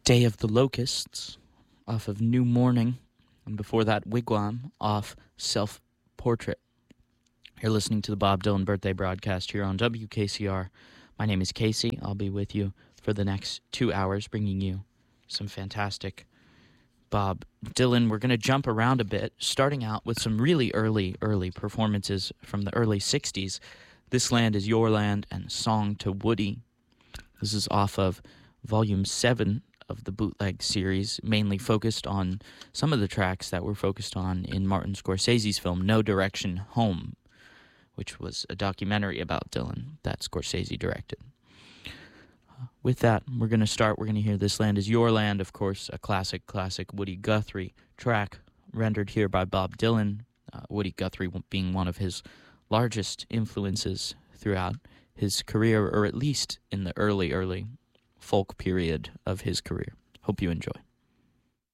Day of the Locusts off of New Morning, and before that Wigwam off Self-Portrait. You're listening to the Bob Dylan birthday broadcast here on WKCR. My name is Casey. I'll be with you for the next 2 hours, bringing you some fantastic Bob Dylan. We're going to jump around a bit, starting out with some really early performances from the early 60s. This Land Is Your Land and Song to Woody. This is off of Volume 7 of the Bootleg series, mainly focused on some of the tracks that were focused on in Martin Scorsese's film No Direction Home, which was a documentary about Dylan that Scorsese directed. With that, we're going to hear This Land Is Your Land, of course, a classic Woody Guthrie track rendered here by Bob Dylan, Woody Guthrie being one of his largest influences throughout his career, or at least in the early folk period of his career. Hope you enjoy.